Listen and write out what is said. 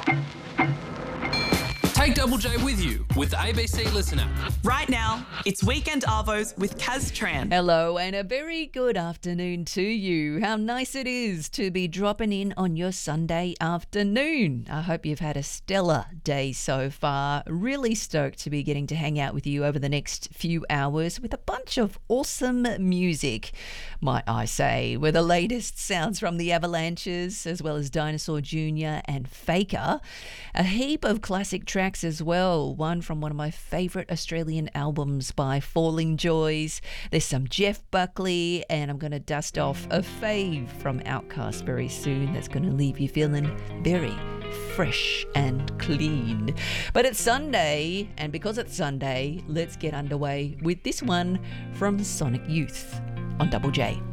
Take Double J with you with the ABC Listen app. Right now, it's Weekend Arvos with Kaz Tran. Hello and a very good afternoon to you. How nice it is to be dropping in on your Sunday afternoon. I hope you've had a stellar day so far. Really stoked to be getting to hang out with you over the next few hours with a bunch of awesome music, might I say, with the latest sounds from the Avalanches as well as Dinosaur Jr. and Faker. A heap of classic tracks as well, one from one of my favourite Australian albums by Falling Joys. There's some Jeff Buckley, and I'm going to dust off a fave from Outkast very soon that's going to leave you feeling very fresh and clean. But it's Sunday, and because it's Sunday, let's get underway with this one from Sonic Youth on Double J.